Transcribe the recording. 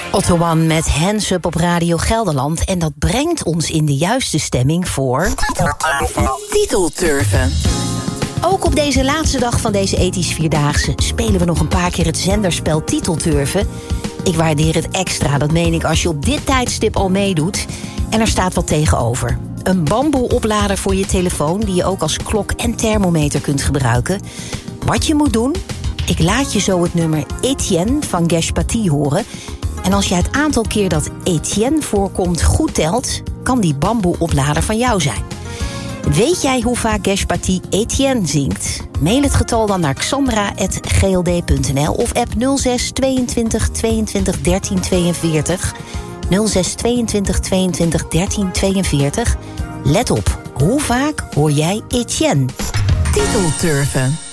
Otto One met Hands Up op Radio Gelderland. En dat brengt ons in de juiste stemming voor... Titelturven. Ook op deze laatste dag van deze ethisch Vierdaagse... spelen we nog een paar keer het zenderspel Titelturven. Ik waardeer het extra, dat meen ik, als je op dit tijdstip al meedoet. En er staat wat tegenover. Een bamboe-oplader voor je telefoon... die je ook als klok en thermometer kunt gebruiken. Wat je moet doen... Ik laat je zo het nummer Etienne van Gesh Paty horen... En als je het aantal keer dat Etienne voorkomt goed telt... kan die bamboe-oplader van jou zijn. Weet jij hoe vaak Gesh Paty Etienne zingt? Mail het getal dan naar xandra@gld.nl of app 06 22 22 13 42. 06 22 22 13 42. Let op, hoe vaak hoor jij Etienne? Titelturven.